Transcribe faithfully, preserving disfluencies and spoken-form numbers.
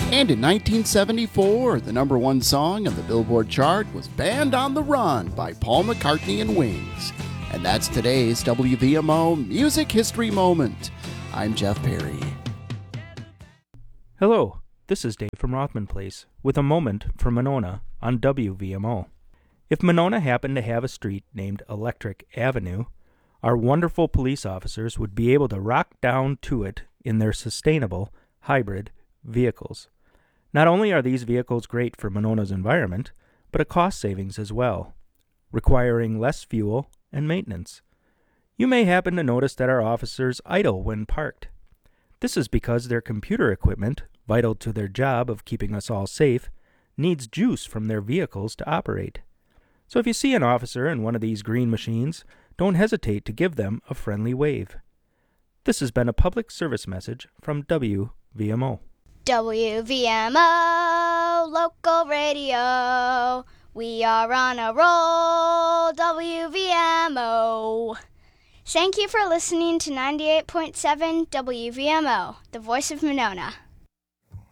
And in nineteen seventy-four, the number one song on the Billboard chart was Band on the Run by Paul McCartney and Wings. And that's today's W V M O Music History Moment. I'm Jeff Perry. Hello, this is Dave from Rothman Place with a moment for Monona on W V M O. If Monona happened to have a street named Electric Avenue, our wonderful police officers would be able to rock down to it in their sustainable hybrid vehicles. Not only are these vehicles great for Monona's environment, but a cost savings as well, requiring less fuel and maintenance. You may happen to notice that our officers idle when parked. This is because their computer equipment, vital to their job of keeping us all safe, needs juice from their vehicles to operate. So if you see an officer in one of these green machines, don't hesitate to give them a friendly wave. This has been a public service message from W V M O. W V M O, local radio. We are on a roll, W V M O. Thank you for listening to ninety-eight point seven W V M O, the voice of Monona.